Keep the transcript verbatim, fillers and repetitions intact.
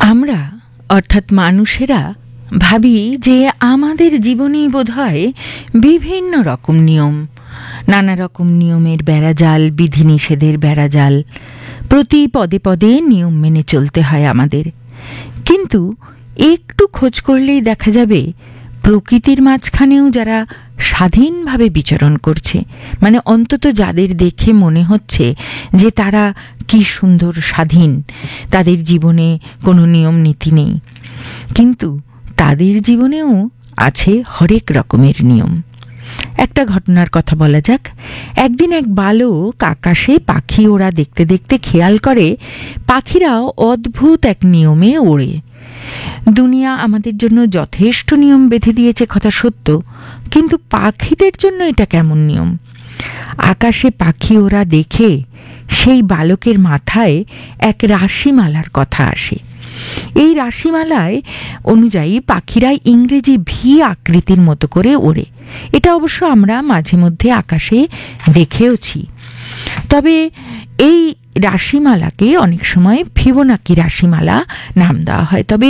আমরা অর্থাৎ মানুষেরা ভাবি যে আমাদের জীবনেই বোধহয় বিভিন্ন রকম নিয়ম, নানা রকম নিয়মের বেড়াজাল, বিধিনিষেধের বেড়াজাল, প্রতি পদে পদে নিয়ম মেনে চলতে হয় আমাদের। কিন্তু একটু খোঁজ করলেই দেখা যাবে প্রকৃতির মাঝখানেও যারা স্বাধীনভাবে বিচরণ করছে, মানে অন্তত যাদের দেখে মনে হচ্ছে যে তারা কি সুন্দর স্বাধীন, তাদের জীবনে কোনো নিয়ম নীতি নেই, কিন্তু তাদের জীবনেও আছে হরেক রকমের নিয়ম। একটা ঘটনার কথা বলা যাক। একদিন এক বালক আকাশে পাখি ওড়া দেখতে দেখতে খেয়াল করে পাখিরাও অদ্ভুত এক নিয়মে ওড়ে। দুনিয়া আমাদের জন্য যথেষ্ট নিয়ম বেঁধে দিয়েছে, কথা সত্য, কিন্তু পাখিদের জন্য এটা কেমন নিয়ম? আকাশে পাখি ওরা দেখে সেই বালকের মাথায় এক রাশিমালার কথা আসে। এই রাশিমালায় অনুযায়ী পাখিরা ইংরেজি ভি আকৃতির মতো করে ওড়ে। এটা অবশ্য আমরা মাঝে মধ্যে আকাশে দেখেওছি। তবে এই রাশিমালাকে অনেক সময় ফিবোনাকি রাশিমালা নাম দেওয়া হয়। তবে